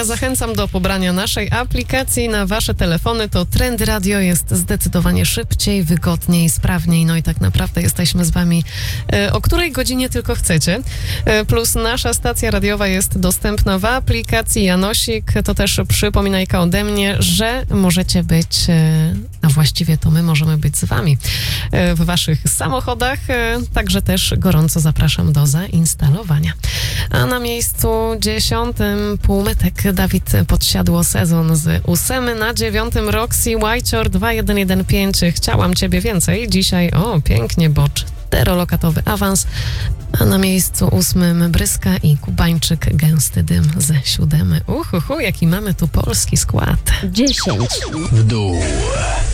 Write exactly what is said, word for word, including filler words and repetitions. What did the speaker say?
Ja zachęcam do pobrania naszej aplikacji na wasze telefony. To Trendy Radio jest zdecydowanie szybciej, wygodniej, sprawniej. No i tak naprawdę jesteśmy z wami o której godzinie tylko chcecie. Plus nasza stacja radiowa jest dostępna w aplikacji Janosik. To też przypominajka ode mnie, że możecie być, a właściwie to my możemy być z wami w waszych samochodach. Także też gorąco zapraszam do zainstalowania. A na miejscu dziesiątym półmetek Dawid Podsiadło, Sezon z ósmy. Na dziewiątym Roxy Whiteshore dwa jeden jeden pięć. Chciałam ciebie więcej. Dzisiaj, o, pięknie, bo czterolokatowy awans. A na miejscu ósmym Bryska i Kubańczyk, Gęsty dym ze siódemy. Uhuhu, jaki mamy tu polski skład. dziesięć w dół.